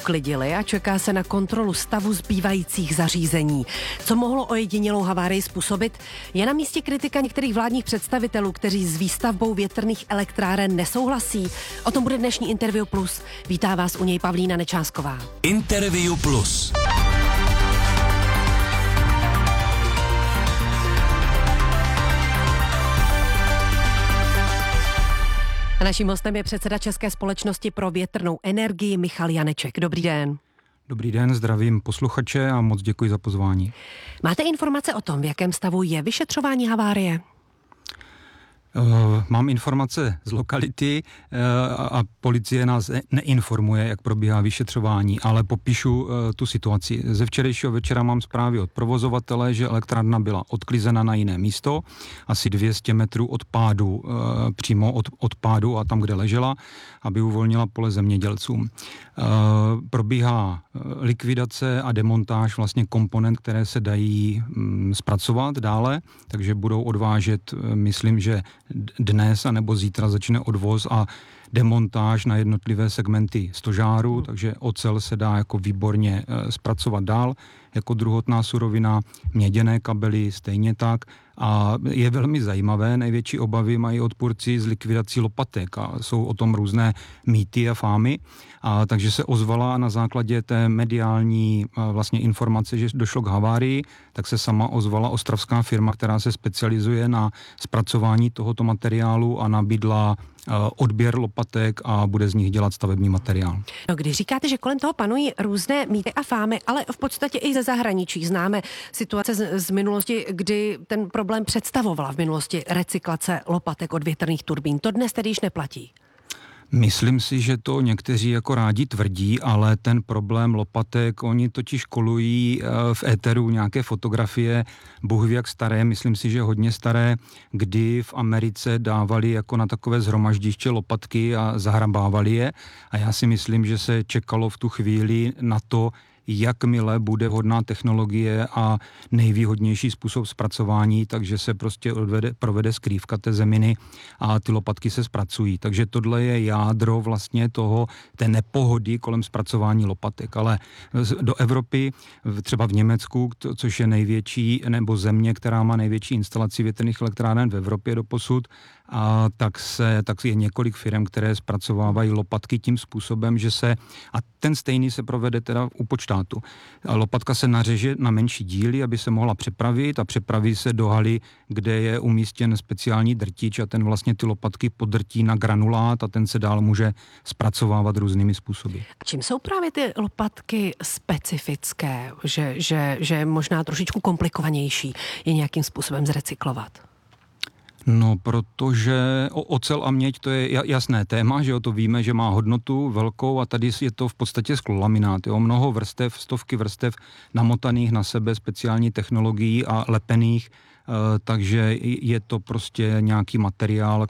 uklidili a čeká se na kontrolu stavu zbývajících zařízení. Co mohlo ojedinělou havárii způsobit? Je na místě kritika některých vládních představitelů, kteří s výstavbou větrných elektráren nesouhlasí. O tom bude dnešní Interview Plus. Vítá vás u něj Pavlína Nečásková. Interview Plus. A naším hostem je předseda České společnosti pro větrnou energii Michal Janeček. Dobrý den. Dobrý den, zdravím posluchače a moc děkuji za pozvání. Máte informace o tom, v jakém stavu je vyšetřování havárie? Mám informace z lokality a policie nás neinformuje, jak probíhá vyšetřování, ale popíšu tu situaci. Ze včerejšího večera mám zprávy od provozovatele, že elektrárna byla odklizena na jiné místo, asi 200 metrů od pádu, přímo od pádu a tam, kde ležela, aby uvolnila pole zemědělcům. Probíhá likvidace a demontáž vlastně komponent, které se dají zpracovat dále, takže budou odvážet, myslím, že dnes anebo zítra začne odvoz a demontáž na jednotlivé segmenty stožáru, takže ocel se dá jako výborně zpracovat dál, jako druhotná surovina, měděné kabely stejně tak. A je velmi zajímavé, největší obavy mají odpůrci z likvidací lopatek a jsou o tom různé mýty a fámy. A takže se ozvala na základě té mediální vlastně informace, že došlo k havárii, tak se sama ozvala ostravská firma, která se specializuje na zpracování tohoto materiálu a nabídla odběr lopatek a bude z nich dělat stavební materiál. No, když říkáte, že kolem toho panují různé mýty a fámy, ale v podstatě i ze zahraničí známe situace z minulosti, kdy ten problém představovala v minulosti recyklace lopatek od větrných turbín. To dnes tedy již neplatí. Myslím si, že to někteří jako rádi tvrdí, ale ten problém lopatek, oni totiž kolují v éteru nějaké fotografie, Bůh ví jak staré, myslím si, že hodně staré, kdy v Americe dávali jako na takové zhromaždiště lopatky a zahrabávali je a já si myslím, že se čekalo v tu chvíli na to, jakmile bude vhodná technologie a nejvýhodnější způsob zpracování, takže se prostě provede skrývka té zeminy a ty lopatky se zpracují. Takže tohle je jádro vlastně té nepohody kolem zpracování lopatek. Ale do Evropy, třeba v Německu, což je největší, nebo země, která má největší instalaci větrných elektráren v Evropě doposud, a tak je několik firm, které zpracovávají lopatky tím způsobem, že a ten stejný se provede teda u počtátu. Lopatka se nařeže na menší díly, aby se mohla přepravit a přepraví se do haly, kde je umístěn speciální drtič a ten vlastně ty lopatky podrtí na granulát a ten se dál může zpracovávat různými způsoby. A čím jsou právě ty lopatky specifické, že možná trošičku komplikovanější je nějakým způsobem zrecyklovat? No, protože ocel a měď, to je jasné téma, že to víme, že má hodnotu velkou a tady je to v podstatě sklolaminát, mnoho vrstev, stovky vrstev namotaných na sebe speciální technologií a lepených, takže je to prostě nějaký materiál,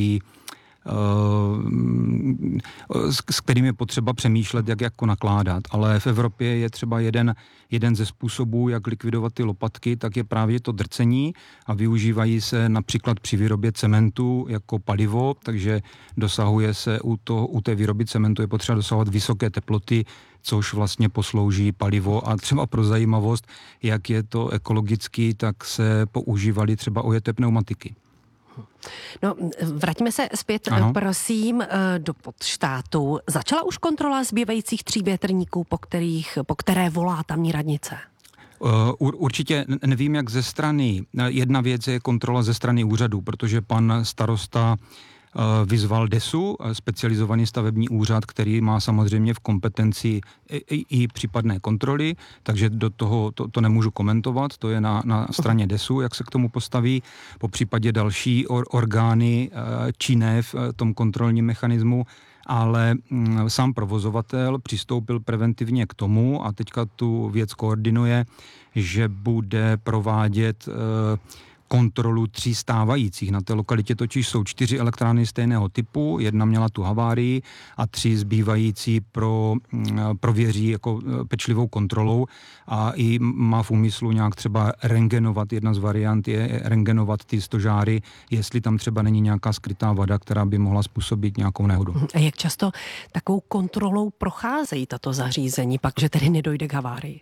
s kterým je potřeba přemýšlet, jak jako nakládat. Ale v Evropě je třeba jeden ze způsobů, jak likvidovat ty lopatky, tak je právě to drcení a využívají se například při výrobě cementu jako palivo, takže dosahuje se u té výroby cementu je potřeba dosahovat vysoké teploty, což vlastně poslouží palivo a třeba pro zajímavost, jak je to ekologicky, tak se používaly třeba ojeté pneumatiky. No, vraťme se zpět, prosím, do Podštátu. Začala už kontrola zbývajících 3 větrníků, po které volá tamní radnice? Určitě nevím, jak ze strany. Jedna věc je kontrola ze strany úřadu, protože pan starosta vyzval DESu, specializovaný stavební úřad, který má samozřejmě v kompetenci i případné kontroly, takže do toho to nemůžu komentovat, to je na straně DESu, jak se k tomu postaví, po případě další orgány činné v tom kontrolním mechanismu, ale sám provozovatel přistoupil preventivně k tomu a teďka tu věc koordinuje, že bude provádět kontrolu 3 stávajících. Na té lokalitě totiž jsou 4 elektrárny stejného typu, jedna měla tu havárii a 3 zbývající prověří jako pečlivou kontrolou a i má v úmyslu nějak třeba rentgenovat. Jedna z variant je rentgenovat ty stožáry, jestli tam třeba není nějaká skrytá vada, která by mohla způsobit nějakou nehodu. A jak často takovou kontrolou procházejí tato zařízení, pak, že tedy nedojde k havárii?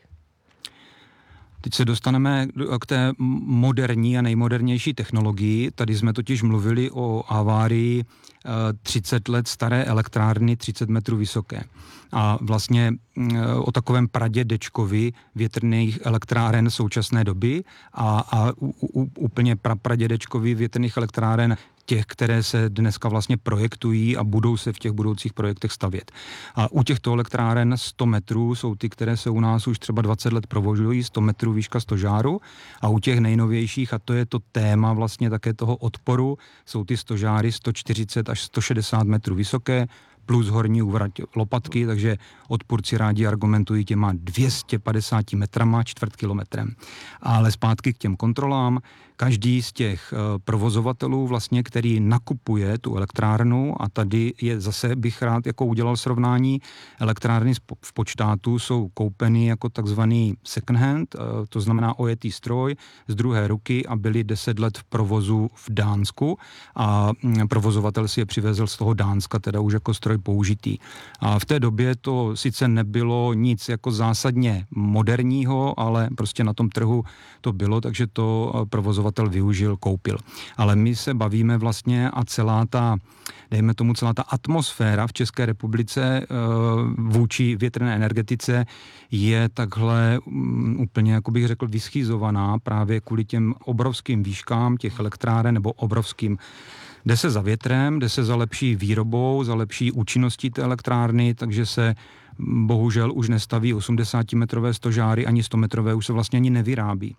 Teď se dostaneme k té moderní a nejmodernější technologii. Tady jsme totiž mluvili o havárii 30 let staré elektrárny, 30 metrů vysoké. A vlastně o takovém pradědečkovi větrných elektráren současné doby a úplně pradědečkovi větrných elektráren těch, které se dneska vlastně projektují a budou se v těch budoucích projektech stavět. A u těchto elektráren 100 metrů jsou ty, které se u nás už třeba 20 let provozují, 100 metrů výška stožáru a u těch nejnovějších, a to je to téma vlastně také toho odporu, jsou ty stožáry 140 až 160 metrů vysoké, plus horní úvrať lopatky, takže odpůrci rádi argumentují těma 250 metrama, čtvrt kilometrem. Ale zpátky k těm kontrolám. Každý z těch provozovatelů vlastně, který nakupuje tu elektrárnu, a tady je zase bych rád jako udělal srovnání, elektrárny v počtátu jsou koupeny jako takzvaný second hand, to znamená ojetý stroj z druhé ruky a byly 10 let v provozu v Dánsku a provozovatel si je přivezl z toho Dánska, teda už jako stroj použitý. A v té době to sice nebylo nic jako zásadně moderního, ale prostě na tom trhu to bylo, takže to provozovatel využil, koupil. Ale my se bavíme vlastně a celá ta atmosféra v České republice vůči větrné energetice je takhle úplně, jako bych řekl, vyschýzovaná právě kvůli těm obrovským výškám těch elektráren nebo obrovským. Jde se za větrem, jde se za lepší výrobou, za lepší účinností té elektrárny, takže se bohužel už nestaví 80-metrové stožáry, ani 100-metrové už se vlastně ani nevyrábí.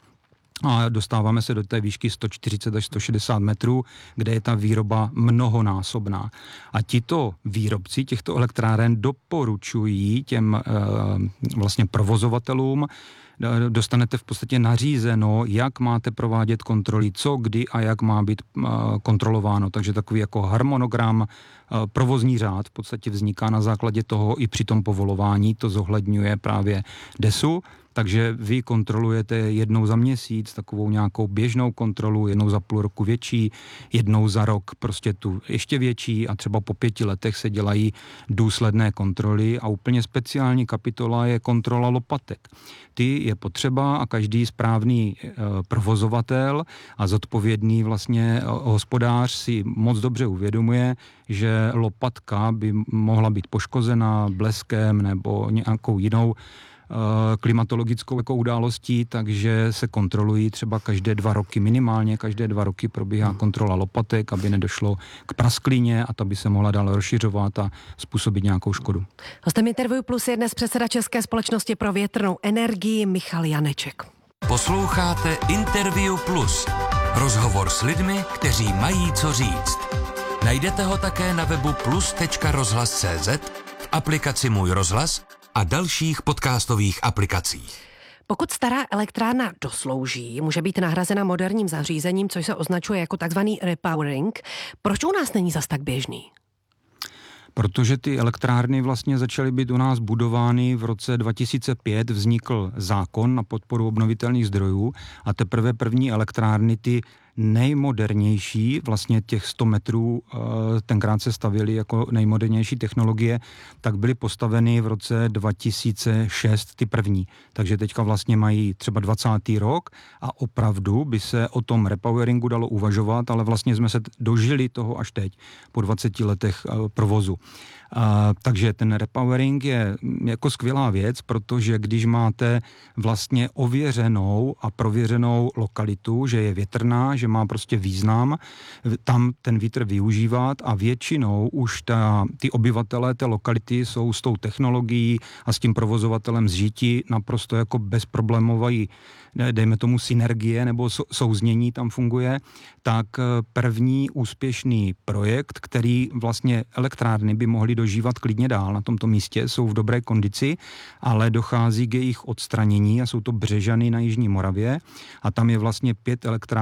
A dostáváme se do té výšky 140 až 160 metrů, kde je ta výroba mnohonásobná. A tito výrobci těchto elektráren doporučují těm vlastně provozovatelům, dostanete v podstatě nařízeno, jak máte provádět kontroly, co, kdy a jak má být kontrolováno. Takže takový jako harmonogram, provozní řád v podstatě vzniká na základě toho i při tom povolování, to zohledňuje právě DESu. Takže vy kontrolujete jednou za měsíc takovou nějakou běžnou kontrolu, jednou za půl roku větší, jednou za rok prostě tu ještě větší a třeba po 5 letech se dělají důsledné kontroly a úplně speciální kapitola je kontrola lopatek. Ty je potřeba a každý správný provozovatel a zodpovědný vlastně hospodář si moc dobře uvědomuje, že lopatka by mohla být poškozená bleskem nebo nějakou jinou klimatologickou jako událostí, takže se kontrolují třeba každé 2 roky, minimálně každé 2 roky probíhá kontrola lopatek, aby nedošlo k prasklině a to by se mohla dál rozšiřovat a způsobit nějakou škodu. Hostem Interview Plus je dnes předseda České společnosti pro větrnou energii Michal Janeček. Posloucháte Interview Plus. Rozhovor s lidmi, kteří mají co říct. Najdete ho také na webu plus.rozhlas.cz, v aplikaci Můj rozhlas a dalších podcastových aplikacích. Pokud stará elektrárna doslouží, může být nahrazena moderním zařízením, což se označuje jako takzvaný repowering. Proč u nás není zas tak běžný? Protože ty elektrárny vlastně začaly být u nás budovány v roce 2005, vznikl zákon na podporu obnovitelných zdrojů a teprve první elektrárny, ty nejmodernější, vlastně těch 100 metrů, tenkrát se stavěly jako nejmodernější technologie, tak byly postaveny v roce 2006 ty první. Takže teďka vlastně mají třeba 20. rok a opravdu by se o tom repoweringu dalo uvažovat, ale vlastně jsme se dožili toho až teď, po 20 letech provozu. Takže ten repowering je jako skvělá věc, protože když máte vlastně ověřenou a prověřenou lokalitu, že je větrná, že má prostě význam, tam ten vítr využívat a většinou už ty obyvatelé té lokality jsou s tou technologií a s tím provozovatelem zžití naprosto jako bezproblémovají, dejme tomu synergie nebo souznění tam funguje, tak první úspěšný projekt, který vlastně elektrárny by mohly dožívat klidně dál na tomto místě, jsou v dobré kondici, ale dochází k jejich odstranění a jsou to Břežany na jižní Moravě a tam je vlastně 5 elektráren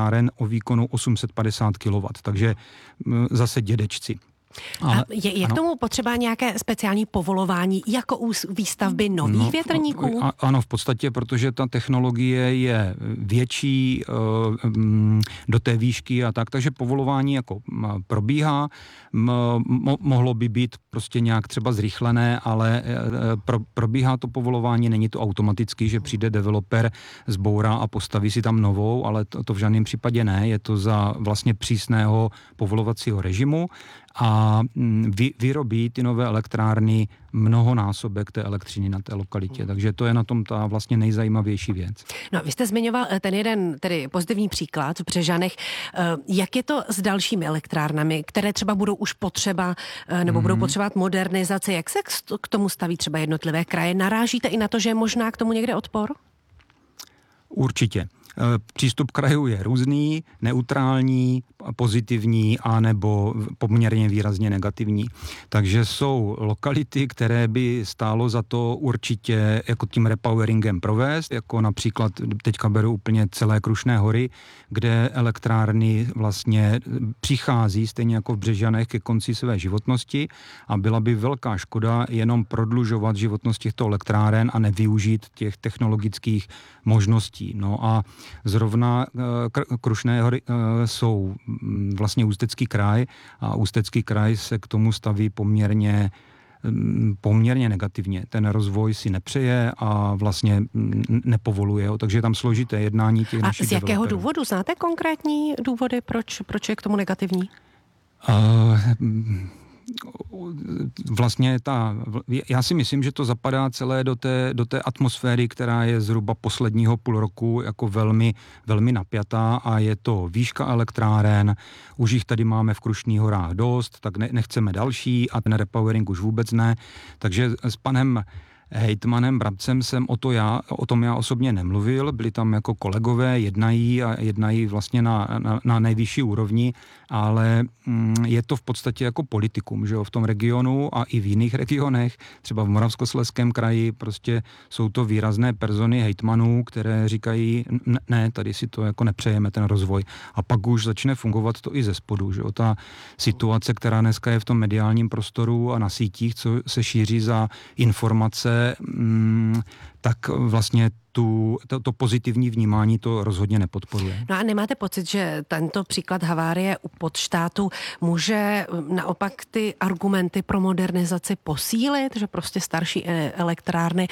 o výkonu 850 kW, takže zase dědečci. Ale, je k tomu potřeba nějaké speciální povolování jako u výstavby nových větrníků? Ano, v podstatě, protože ta technologie je větší do té výšky a tak, takže povolování jako probíhá. Mohlo by být prostě nějak třeba zrychlené, ale probíhá to povolování, není to automaticky, že přijde developer, zbourá a postaví si tam novou, ale to v žádném případě ne, je to za vlastně přísného povolovacího režimu a vyrobí ty nové elektrárny mnohonásobek té elektřiny na té lokalitě. Takže to je na tom ta vlastně nejzajímavější věc. No, vy jste zmiňoval ten jeden tedy pozitivní příklad v Břežanech. Jak je to s dalšími elektrárnami, které třeba budou už potřeba nebo budou potřebovat modernizaci? Jak se k tomu staví třeba jednotlivé kraje? Narážíte i na to, že je možná k tomu někde odpor? Určitě. Přístup krajů je různý, neutrální, pozitivní a nebo poměrně výrazně negativní. Takže jsou lokality, které by stálo za to určitě jako tím repoweringem provést, jako například teďka beru úplně celé Krušné hory, kde elektrárny vlastně přichází stejně jako v Břežanech ke konci své životnosti a byla by velká škoda jenom prodlužovat životnost těchto elektráren a nevyužít těch technologických možností. No a zrovna Krušné hory jsou vlastně Ústecký kraj a Ústecký kraj se k tomu staví poměrně negativně. Ten rozvoj si nepřeje a vlastně nepovoluje ho, takže je tam složité jednání těch našich developerů. A z jakého důvodu? Znáte konkrétní důvody, proč je k tomu negativní? Vlastně já si myslím, že to zapadá celé do té atmosféry, která je zhruba posledního půl roku jako velmi, velmi napjatá a je to výška elektráren, už jich tady máme v Krušných horách dost, tak nechceme další a ten repowering už vůbec ne, takže s panem hejtmanem Brabcem jsem o tom já osobně nemluvil, byli tam jako kolegové, jednají vlastně na nejvyšší úrovni, ale je to v podstatě jako politikum, že jo, v tom regionu a i v jiných regionech, třeba v Moravskoslezském kraji, prostě jsou to výrazné persony hejtmanů, které říkají, ne, tady si to jako nepřejeme, ten rozvoj. A pak už začne fungovat to i ze spodu, že jo, ta situace, která dneska je v tom mediálním prostoru a na sítích, co se šíří za informace, tak vlastně to pozitivní vnímání to rozhodně nepodporuje. No a nemáte pocit, že tento příklad havárie u Podštátu může naopak ty argumenty pro modernizaci posílit, že prostě starší elektrárny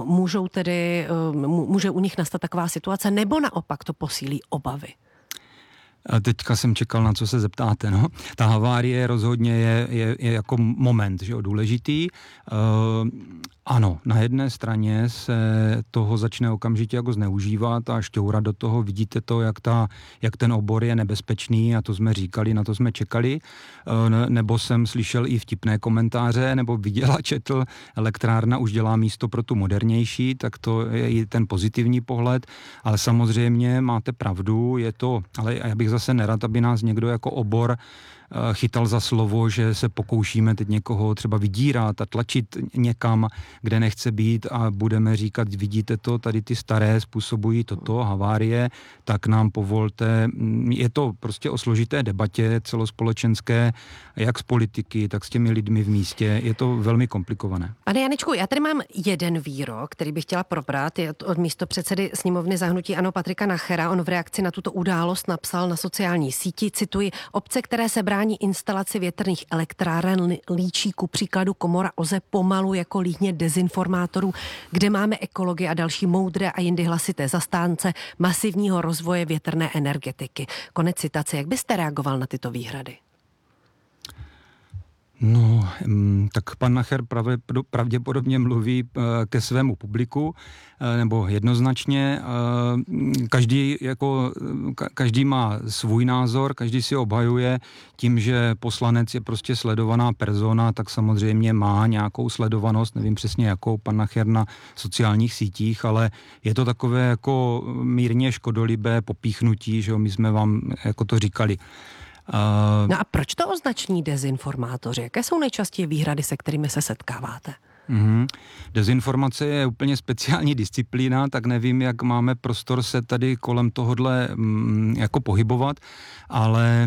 může u nich nastat taková situace, nebo naopak to posílí obavy? Teďka jsem čekal, na co se zeptáte. No. Ta havárie rozhodně je jako moment, že jo, důležitý. Ano, na jedné straně se toho začne okamžitě jako zneužívat a šťourat do toho. Vidíte to, jak ten obor je nebezpečný a to jsme říkali, na to jsme čekali. Nebo jsem slyšel i vtipné komentáře, nebo viděla, četl, elektrárna už dělá místo pro tu modernější, tak to je i ten pozitivní pohled. Ale samozřejmě máte pravdu, je to, ale já bych zase nerad, aby nás někdo jako obor chytal za slovo, že se pokoušíme teď někoho třeba vydírat a tlačit někam, kde nechce být a budeme říkat, vidíte to, tady ty staré způsobují toto, havárie, tak nám povolte. Je to prostě o složité debatě celospolečenské, jak s politiky, tak s těmi lidmi v místě. Je to velmi komplikované. Pane Janečku, já tady mám jeden výrok, který bych chtěla probrat, je od místopředsedy sněmovny za hnutí ANO Patrika Nachera. On v reakci na tuto událost napsal na sociální síti, cituji, obce, které se brání instalaci větrných elektráren, líčí ku příkladu Komora OZE pomalu jako líhně dezinformátorů, kde máme ekology a další moudré a jindy hlasité zastánce masivního rozvoje větrné energetiky. Konec citace. Jak byste reagoval na tyto výhrady? No, tak pan Nacher pravděpodobně mluví ke svému publiku, nebo jednoznačně. Každý má svůj názor, každý si obhajuje tím, že poslanec je prostě sledovaná persona, tak samozřejmě má nějakou sledovanost, nevím přesně jakou, pan Nacher na sociálních sítích, ale je to takové jako mírně škodolibé popíchnutí, že jo, my jsme vám jako to říkali. No a proč to označení dezinformátoři? Jaké jsou nejčastěji výhrady, se kterými se setkáváte? Dezinformace je úplně speciální disciplína, tak nevím, jak máme prostor se tady kolem tohodle jako pohybovat, ale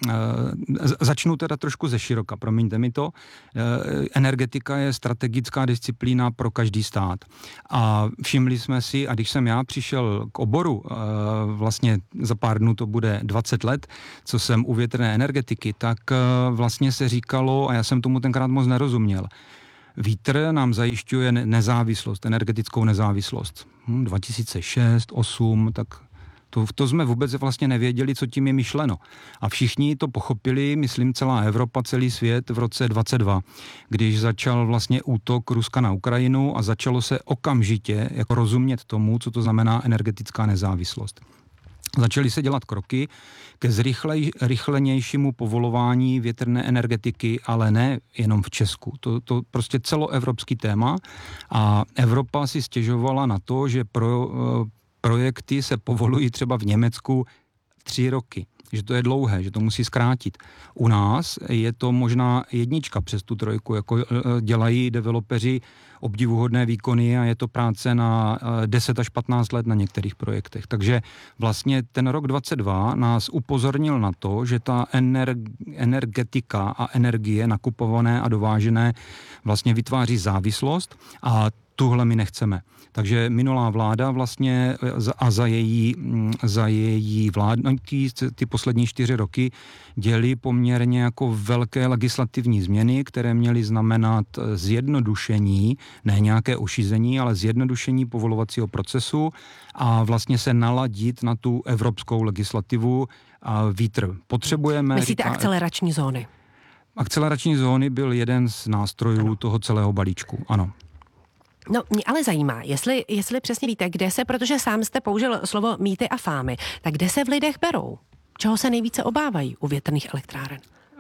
začnu teda trošku ze široka, promiňte mi to. Energetika je strategická disciplína pro každý stát. A všimli jsme si, a když jsem já přišel k oboru, vlastně za pár dnů to bude 20 let, co jsem u větrné energetiky, tak vlastně se říkalo, a já jsem tomu tenkrát moc nerozuměl, vítr nám zajišťuje nezávislost, energetickou nezávislost. 2006, 2008, tak to jsme vůbec vlastně nevěděli, co tím je myšleno. A všichni to pochopili, myslím celá Evropa, celý svět v roce 2022, když začal vlastně útok Ruska na Ukrajinu a začalo se okamžitě jako rozumět tomu, co to znamená energetická nezávislost. Začaly se dělat kroky ke zrychlenějšímu povolování větrné energetiky, ale ne jenom v Česku. To prostě celoevropský téma a Evropa si stěžovala na to, že projekty se povolují třeba v Německu 3 roky, že to je dlouhé, že to musí zkrátit. U nás je to možná 1 přes tu 3, jako dělají developeři obdivuhodné výkony a je to práce na 10 až 15 let na některých projektech. Takže vlastně ten rok 2022 nás upozornil na to, že ta energetika a energie nakupované a dovážené vlastně vytváří závislost a tuhle my nechceme. Takže minulá vláda vlastně a za její vládnutí ty poslední 4 roky děly poměrně jako velké legislativní změny, které měly znamenat zjednodušení, ne nějaké ošizení, ale zjednodušení povolovacího procesu a vlastně se naladit na tu evropskou legislativu a vítr. Potřebujeme... Myslíte akcelerační zóny? Akcelerační zóny byl jeden z nástrojů toho celého balíčku, ano. No, mě ale zajímá, jestli přesně víte, kde se, protože sám jste použil slovo mýty a fámy, tak kde se v lidech berou? Čeho se nejvíce obávají u větrných elektráren?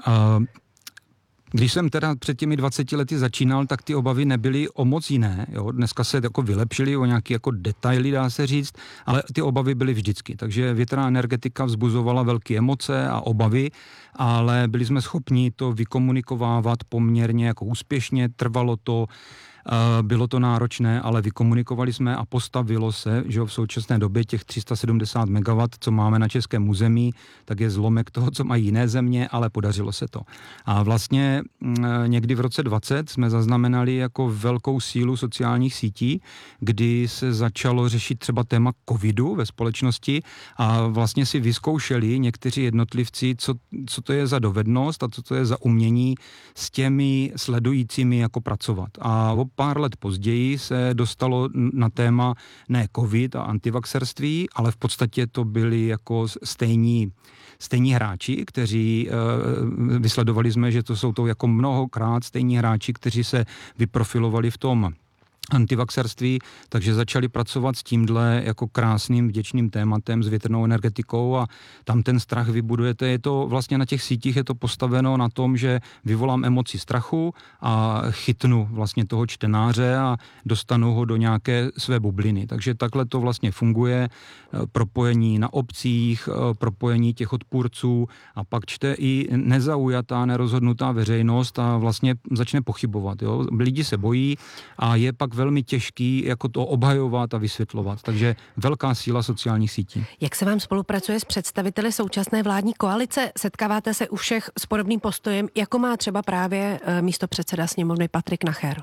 Když jsem teda před těmi 20 lety začínal, tak ty obavy nebyly o moc jiné. Jo? Dneska se jako vylepšily o nějaké jako detaily, dá se říct, ale ty obavy byly vždycky. Takže větrná energetika vzbuzovala velké emoce a obavy, ale byli jsme schopni to vykomunikovávat poměrně jako úspěšně, trvalo to. Bylo to náročné, ale vykomunikovali jsme a postavilo se, že v současné době těch 370 MW, co máme na českém území, tak je zlomek toho, co mají jiné země, ale podařilo se to. A vlastně někdy v roce 20 jsme zaznamenali jako velkou sílu sociálních sítí, kdy se začalo řešit třeba téma covidu ve společnosti a vlastně si vyzkoušeli někteří jednotlivci, co to je za dovednost a co to je za umění s těmi sledujícími jako pracovat. A pár let později se dostalo na téma ne covid a antivaxerství, ale v podstatě to byli jako stejní hráči, kteří vysledovali jsme, že to jsou to jako mnohokrát stejní hráči, kteří se vyprofilovali v tom antivaxerství, takže začali pracovat s tímhle jako krásným vděčným tématem s větrnou energetikou a tam ten strach vybudujete. Je to vlastně na těch sítích je to postaveno na tom, že vyvolám emoci strachu a chytnu vlastně toho čtenáře a dostanu ho do nějaké své bubliny. Takže takhle to vlastně funguje. Propojení na obcích, propojení těch odpůrců a pak čte i nezaujatá, nerozhodnutá veřejnost a vlastně začne pochybovat. Jo? Lidi se bojí a je pak velmi těžký jako to obhajovat a vysvětlovat. Takže velká síla sociálních sítí. Jak se vám spolupracuje s představiteli současné vládní koalice? Setkáváte se u všech s podobným postojem, jako má třeba právě místopředseda sněmovny Patrik Nacher?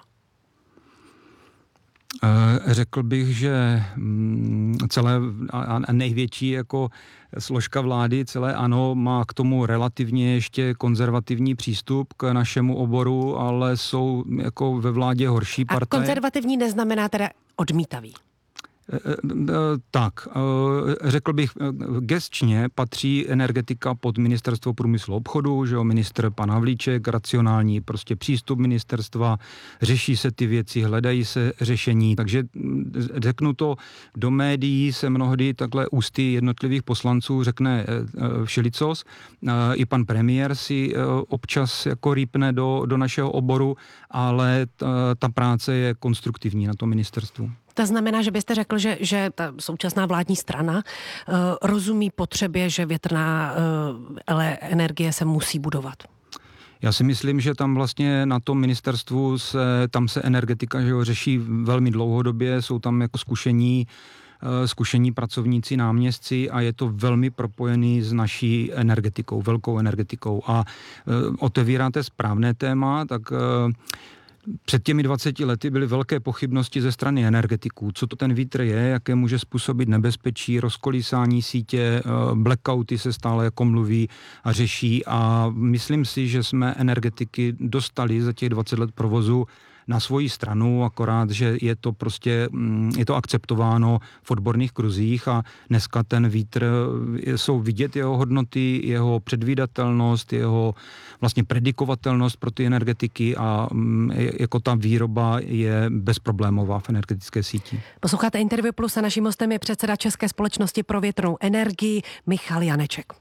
Řekl bych, že celé a největší jako složka vlády, celé ANO, má k tomu relativně ještě konzervativní přístup k našemu oboru, ale jsou jako ve vládě horší partaje. A konzervativní neznamená teda odmítavý? Tak, řekl bych, gesčně patří energetika pod ministerstvo průmyslu a obchodu, že jo, ministr pan Havlíček, racionální prostě přístup ministerstva, řeší se ty věci, hledají se řešení, takže řeknu to, do médií se mnohdy takhle ústy jednotlivých poslanců řekne všelicos, i pan premiér si občas jako rýpne do našeho oboru, ale ta práce je konstruktivní na tom ministerstvu. To znamená, že byste řekl, že ta současná vládní strana rozumí potřebě, že větrná energie se musí budovat? Já si myslím, že tam vlastně na tom ministerstvu tam se energetika řeší velmi dlouhodobě, jsou tam jako zkušení pracovníci, náměstci a je to velmi propojený s naší energetikou, velkou energetikou. A otevíráte správné téma, tak před těmi 20 lety byly velké pochybnosti ze strany energetiků. Co to ten vítr je, jaké může způsobit nebezpečí, rozkolísání sítě, blackouty se stále jako mluví a řeší a myslím si, že jsme energetiky dostali za těch 20 let provozu na svoji stranu, akorát, že je to akceptováno v odborných kruzích a dneska ten vítr, jsou vidět jeho hodnoty, jeho předvídatelnost, jeho vlastně predikovatelnost pro ty energetiky a jako ta výroba je bezproblémová v energetické síti. Posloucháte Interview Plus a naším hostem je předseda České společnosti pro větrnou energii Michal Janeček.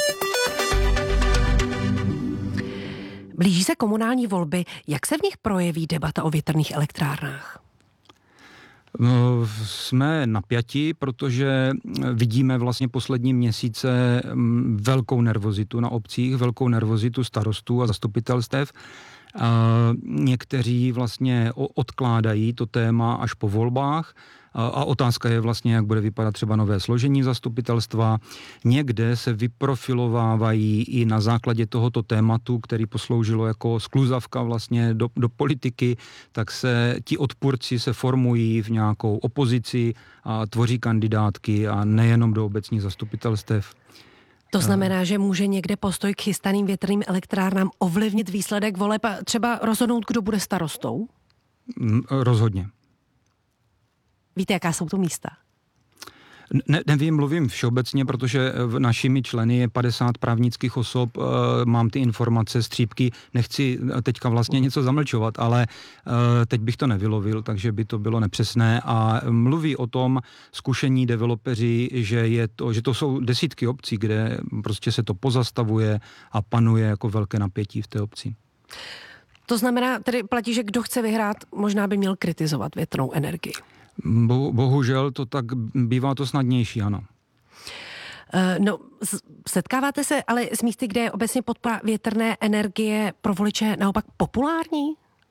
Blíží se komunální volby. Jak se v nich projeví debata o větrných elektrárnách? Jsme napjatí, protože vidíme vlastně poslední měsíce velkou nervozitu na obcích, velkou nervozitu starostů a zastupitelstev. Někteří vlastně odkládají to téma až po volbách a otázka je vlastně, jak bude vypadat třeba nové složení zastupitelstva. Někde se vyprofilovávají i na základě tohoto tématu, který posloužilo jako skluzavka vlastně do politiky, tak se ti odpůrci se formují v nějakou opozici a tvoří kandidátky a nejenom do obecních zastupitelstev. To znamená, že může někde postoj k chystaným větrným elektrárnám ovlivnit výsledek voleb a třeba rozhodnout, kdo bude starostou? Rozhodně. Víte, jaká jsou to místa? Nevím, mluvím všeobecně, protože našimi členy je 50 právnických osob, mám ty informace, střípky, nechci teďka vlastně něco zamlčovat, ale teď bych to nevylovil, takže by to bylo nepřesné a mluví o tom zkušení developeři, že to jsou desítky obcí, kde prostě se to pozastavuje a panuje jako velké napětí v té obci. To znamená, tedy platí, že kdo chce vyhrát, možná by měl kritizovat větrnou energii. Bohužel to tak bývá to snadnější, ano. No, setkáváte se ale s místy, kde je obecně podpora větrné energie pro voliče naopak populární?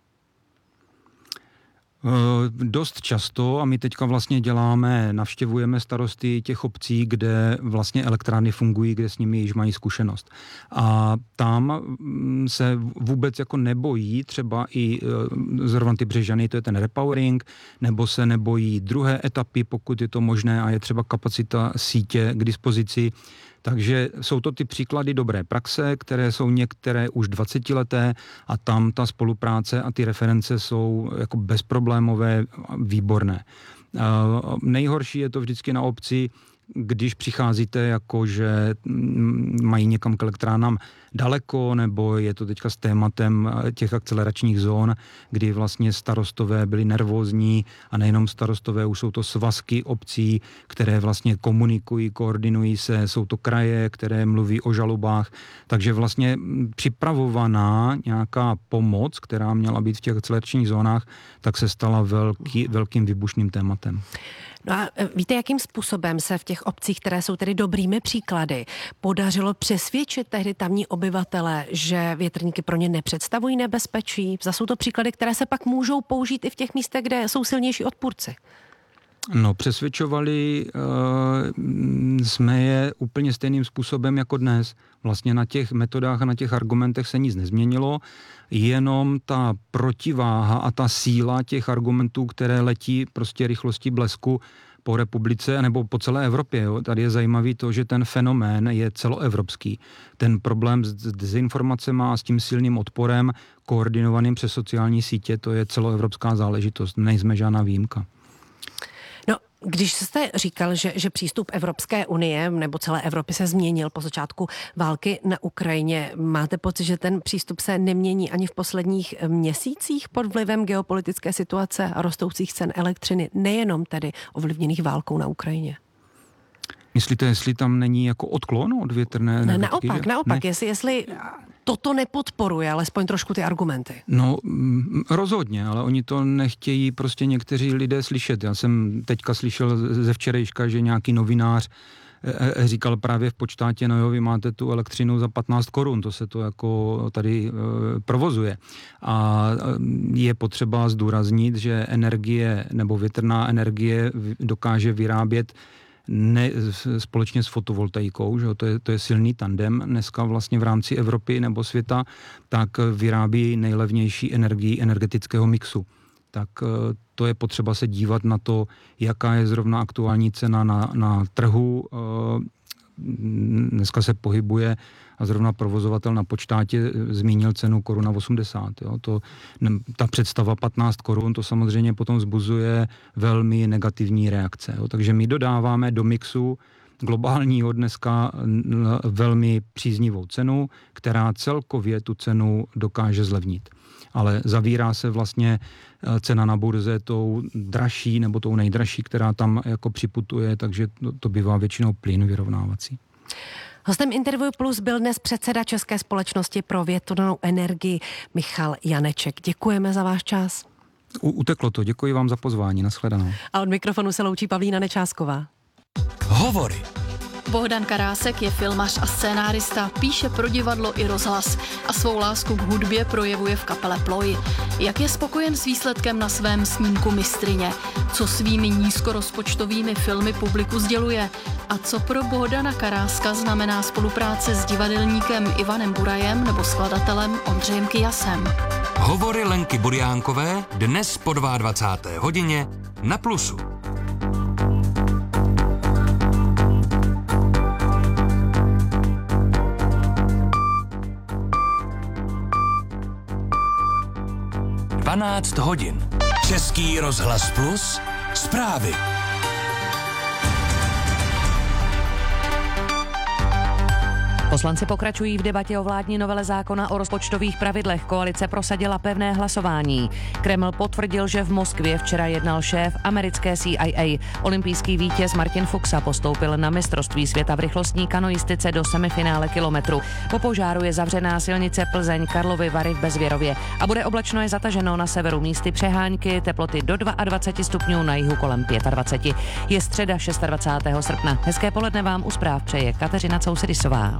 Dost často a my teďka vlastně navštěvujeme starosty těch obcí, kde vlastně elektrárny fungují, kde s nimi již mají zkušenost. A tam se vůbec jako nebojí třeba i zrovna ty Břežany, to je ten repowering, nebo se nebojí druhé etapy, pokud je to možné a je třeba kapacita sítě k dispozici. Takže jsou to ty příklady dobré praxe, které jsou některé už 20leté a tam ta spolupráce a ty reference jsou jako bezproblémové, výborné. Nejhorší je to vždycky na obci, když přicházíte jako, že mají někam k elektrárnám daleko, nebo je to teďka s tématem těch akceleračních zón, kdy vlastně starostové byli nervózní a nejenom starostové, už jsou to svazky obcí, které vlastně komunikují, koordinují se, jsou to kraje, které mluví o žalobách, takže vlastně připravovaná nějaká pomoc, která měla být v těch akceleračních zónách, tak se stala velkým výbušným tématem. No a víte, jakým způsobem se v těch obcích, které jsou tedy dobrými příklady, podařilo přesvědčit tehdy tamní obyvatele, že větrníky pro ně nepředstavují nebezpečí? Zase jsou to příklady, které se pak můžou použít i v těch místech, kde jsou silnější odpůrci. No, přesvědčovali jsme je úplně stejným způsobem jako dnes. Vlastně na těch metodách a na těch argumentech se nic nezměnilo, jenom ta protiváha a ta síla těch argumentů, které letí prostě rychlostí blesku po republice nebo po celé Evropě. Jo. Tady je zajímavý to, že ten fenomén je celoevropský. Ten problém s dezinformacemi a s tím silným odporem koordinovaným přes sociální sítě, to je celoevropská záležitost. Nejsme žádná výjimka. Když jste říkal, že přístup Evropské unie nebo celé Evropy se změnil po začátku války na Ukrajině, máte pocit, že ten přístup se nemění ani v posledních měsících pod vlivem geopolitické situace a rostoucích cen elektřiny, nejenom tedy ovlivněných válkou na Ukrajině? Myslíte, jestli tam není jako odklon od větrné energetiky? Naopak, jestli toto nepodporuje alespoň trošku ty argumenty. No, rozhodně, ale oni to nechtějí prostě někteří lidé slyšet. Já jsem teďka slyšel ze včerejška, že nějaký novinář říkal právě v Počtátě, no jo, vy máte tu elektřinu za 15 korun, to se to jako tady provozuje. A je potřeba zdůraznit, že energie nebo větrná energie dokáže vyrábět společně s fotovoltaikou, že to je silný tandem dneska vlastně v rámci Evropy nebo světa, tak vyrábí nejlevnější energii energetického mixu. Tak to je potřeba se dívat na to, jaká je zrovna aktuální cena na trhu. Dneska se pohybuje a zrovna provozovatel na Počtátě zmínil cenu koruna 80. Jo. Ta představa 15 korun, to samozřejmě potom vzbuzuje velmi negativní reakce. Jo. Takže my dodáváme do mixu globálního dneska velmi příznivou cenu, která celkově tu cenu dokáže zlevnit. Ale zavírá se vlastně cena na burze tou dražší nebo tou nejdražší, která tam jako připutuje, takže to bývá většinou plyn vyrovnávací. Hostem Interview Plus byl dnes předseda České společnosti pro větrnou energii Michal Janeček. Děkujeme za váš čas. Uteklo to, děkuji vám za pozvání, nashledanou. A od mikrofonu se loučí Pavlína Nečásková. Hovory. Bohdan Karásek je filmař a scénárista, píše pro divadlo i rozhlas a svou lásku k hudbě projevuje v kapele Ploj. Jak je spokojen s výsledkem na svém snímku Mistryně? Co svými nízkorozpočtovými filmy publiku sděluje? A co pro Bohdana Karáska znamená spolupráce s divadelníkem Ivanem Burajem nebo skladatelem Ondřejem Kyjasem? Hovory Lenky Burjánkové dnes po 22. hodině na Plusu. hodin. Český rozhlas Plus, zprávy. Poslanci pokračují v debatě o vládní novele zákona o rozpočtových pravidlech. Koalice prosadila pevné hlasování. Kreml potvrdil, že v Moskvě včera jednal šéf americké CIA. Olympijský vítěz Martin Fuxa postoupil na mistrovství světa v rychlostní kanoistice do semifinále kilometru. Po požáru je zavřená silnice Plzeň Karlovy Vary v Bezvěrově a bude oblačno je zataženo na severu místy přehánky, teploty do 22 stupňů, na jihu kolem 25. Je středa 26. srpna. Hezké poledne vám u zpráv přeje Kateřina Cousedisová.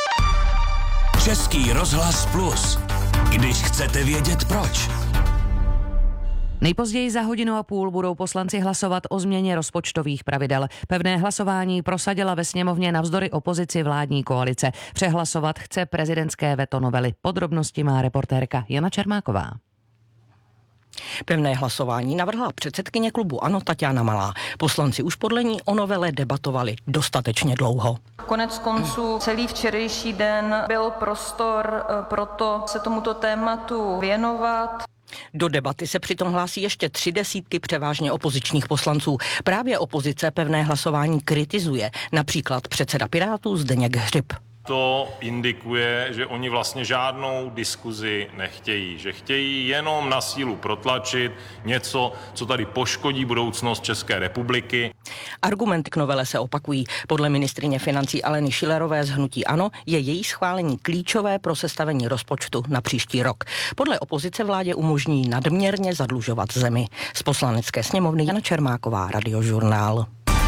Český rozhlas Plus. Když chcete vědět proč. Nejpozději za 1,5 hodiny budou poslanci hlasovat o změně rozpočtových pravidel. Pevné hlasování prosadila ve sněmovně navzdory opozici vládní koalice. Přehlasovat chce prezidentské veto novely. Podrobnosti má reportérka Jana Čermáková. Pevné hlasování navrhla předsedkyně klubu ANO Taťána Malá. Poslanci už podle ní o novele debatovali dostatečně dlouho. Konec konců celý včerejší den byl prostor pro to se tomuto tématu věnovat. Do debaty se přitom hlásí ještě 30 převážně opozičních poslanců. Právě opozice pevné hlasování kritizuje, například předseda Pirátů Zdeněk Hřib. To indikuje, že oni vlastně žádnou diskuzi nechtějí, že chtějí jenom na sílu protlačit něco, co tady poškodí budoucnost České republiky. Argumenty k novele se opakují. Podle ministryně financí Aleny Schillerové z hnutí ANO je její schválení klíčové pro sestavení rozpočtu na příští rok. Podle opozice vládě umožní nadměrně zadlužovat zemi. Z Poslanecké sněmovny Jana Čermáková, Radiožurnál.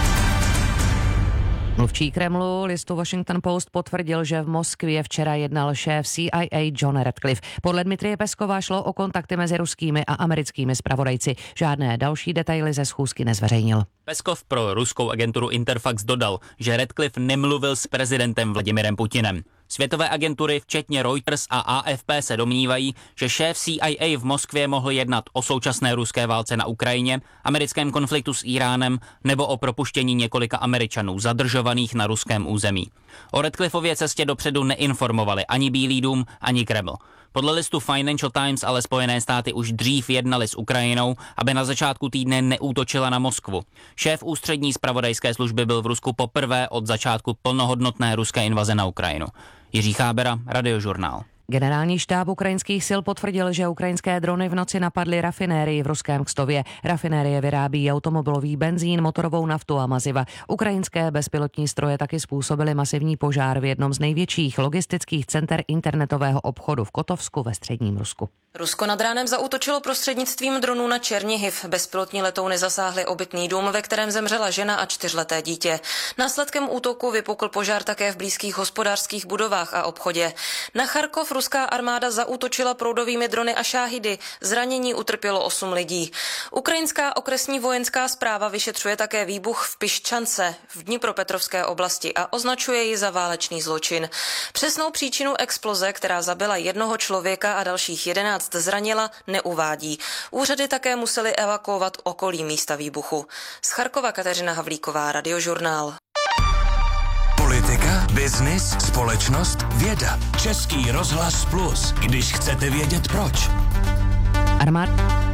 Mluvčí Kremlu listu Washington Post potvrdil, že v Moskvě včera jednal šéf CIA John Ratcliffe. Podle Dmitryje Peskova šlo o kontakty mezi ruskými a americkými zpravodajci. Žádné další detaily ze schůzky nezveřejnil. Peskov pro ruskou agenturu Interfax dodal, že Ratcliffe nemluvil s prezidentem Vladimirem Putinem. Světové agentury, včetně Reuters a AFP, se domnívají, že šéf CIA v Moskvě mohl jednat o současné ruské válce na Ukrajině, americkém konfliktu s Íránem nebo o propuštění několika Američanů zadržovaných na ruském území. O Ratcliffově cestě dopředu neinformovali ani Bílý dům, ani Kreml. Podle listu Financial Times ale Spojené státy už dřív jednali s Ukrajinou, aby na začátku týdne neútočila na Moskvu. Šéf ústřední zpravodajské služby byl v Rusku poprvé od začátku plnohodnotné ruské invaze na Ukrajinu. Jiří Chábera, Radiožurnál. Generální štáb ukrajinských sil potvrdil, že ukrajinské drony v noci napadly rafinérii v ruském Kstově. Rafinérie vyrábí automobilový benzín, motorovou naftu a maziva. Ukrajinské bezpilotní stroje taky způsobily masivní požár v jednom z největších logistických center internetového obchodu v Kotovsku ve středním Rusku. Rusko nad ránem zaútočilo prostřednictvím dronů na Černihiv. Bezpilotní letouny zasáhly obytný dům, ve kterém zemřela žena a 4leté dítě. Následkem útoku vypukl požár také v blízkých hospodářských budovách a obchodě. Na Charkov ruská armáda zaútočila proudovými drony a šáhidy. Zranění utrpělo 8 lidí. Ukrajinská okresní vojenská správa vyšetřuje také výbuch v Piščance v Dnipropetrovské oblasti a označuje ji za válečný zločin. Přesnou příčinu exploze, která zabila jednoho člověka a dalších 11 zranila, neuvádí. Úřady také musely evakuovat okolí místa výbuchu. Z Charkova Kateřina Havlíková, Radiožurnál. Politika, biznis, společnost, věda. Český rozhlas Plus, když chcete vědět proč. Armáda